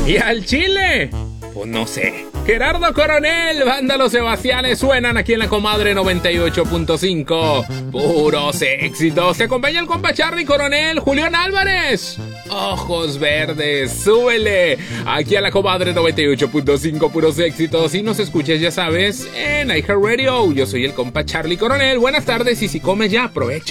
¿Y al Chile? Pues no sé. Gerardo Coronel, Banda Los Sebastianes suenan aquí en la Comadre 98.5. Puros éxitos. Te acompaña el compa Charly Coronel, Julián Álvarez. Ojos verdes, súbele. Aquí a la Comadre 98.5, puros éxitos. Y nos escuches, ya sabes, en iHeartRadio. Yo soy el compa Charly Coronel. Buenas tardes y si comes ya, aprovecho.